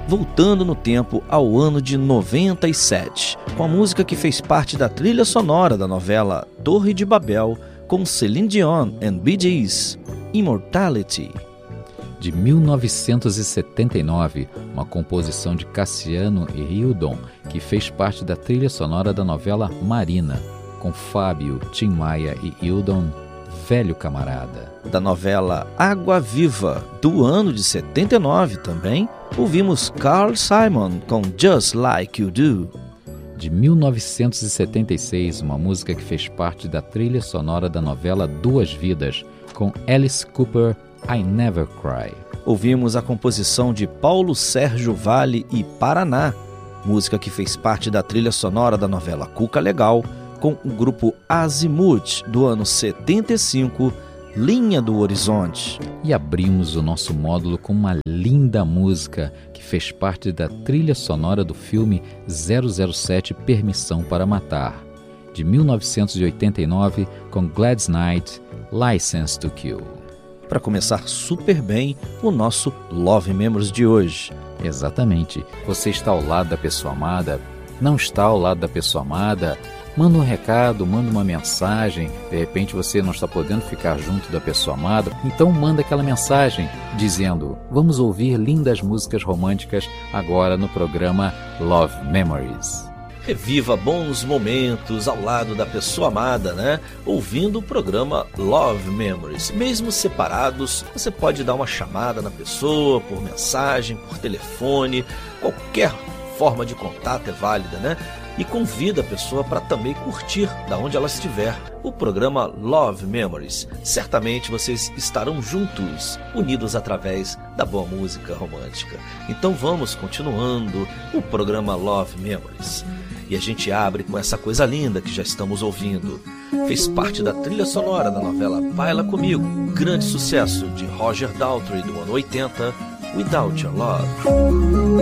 voltando no tempo ao ano de 97, com a música que fez parte da trilha sonora da novela Torre de Babel, com Celine Dion and Bee Gees, Immortality. De 1979, uma composição de Cassiano e Hildon, que fez parte da trilha sonora da novela Marina, com Fábio, Tim Maia e Hildon, Velho Camarada. Da novela Água Viva, do ano de 79 também, ouvimos Carl Simon com Just Like You Do. De 1976, uma música que fez parte da trilha sonora da novela Duas Vidas, com Alice Cooper, I Never Cry. Ouvimos a composição de Paulo Sérgio Vale e Paraná, música que fez parte da trilha sonora da novela Cuca Legal, com o grupo Azimuth, do ano 75, Linha do Horizonte. E abrimos o nosso módulo com uma linda música que fez parte da trilha sonora do filme 007 Permissão para Matar, de 1989, com Gladys Knight, License to Kill. Para começar super bem o nosso Love Memories de hoje. Exatamente. Você está ao lado da pessoa amada? Não está ao lado da pessoa amada? Manda um recado, manda uma mensagem. De repente você não está podendo ficar junto da pessoa amada, então manda aquela mensagem dizendo: vamos ouvir lindas músicas românticas agora no programa Love Memories. Reviva bons momentos ao lado da pessoa amada, né? Ouvindo o programa Love Memories. Mesmo separados, você pode dar uma chamada na pessoa, por mensagem, por telefone, qualquer forma de contato é válida, né? E convida a pessoa para também curtir, da onde ela estiver, o programa Love Memories. Certamente vocês estarão juntos, unidos através da boa música romântica. Então vamos continuando o programa Love Memories. E a gente abre com essa coisa linda que já estamos ouvindo. Fez parte da trilha sonora da novela Baila Comigo, grande sucesso de Roger Daltrey do ano 80, Without Your Love.